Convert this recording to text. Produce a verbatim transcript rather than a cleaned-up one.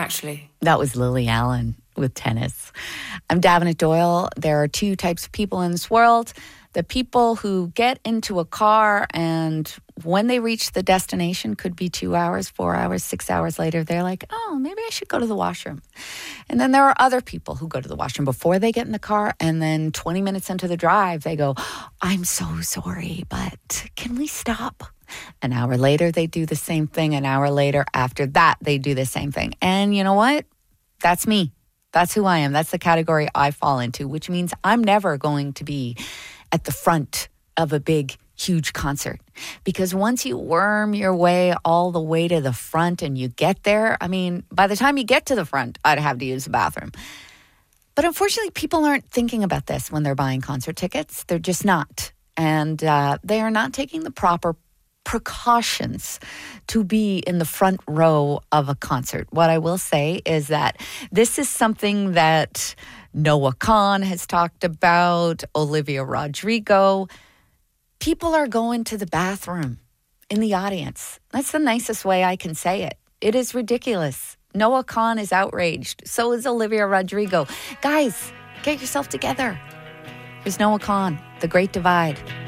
actually. That was Lily Allen with Tennis. I'm Davenant Doyle. There are two types of people in this world. The people who get into a car and when they reach the destination, could be two hours, four hours, six hours later, they're like, oh, maybe I should go to the washroom. And then there are other people who go to the washroom before they get in the car, and then twenty minutes into the drive, they go, I'm so sorry, but can we stop? An hour later, they do the same thing. An hour later, after that, they do the same thing. And you know what? That's me. That's who I am. That's the category I fall into, which means I'm never going to be at the front of a big, huge concert. Because once you worm your way all the way to the front and you get there, I mean, by the time you get to the front, I'd have to use the bathroom. But unfortunately, people aren't thinking about this when they're buying concert tickets. They're just not. And uh, they are not taking the proper precautions to be in the front row of a concert. What I will say is that this is something that Noah Kahan has talked about, Olivia Rodrigo. People are going to the bathroom in the audience. That's the nicest way I can say it. It is ridiculous. Noah Kahan is outraged. So is Olivia Rodrigo. Guys, get yourself together. Here's Noah Kahan, The Great Divide.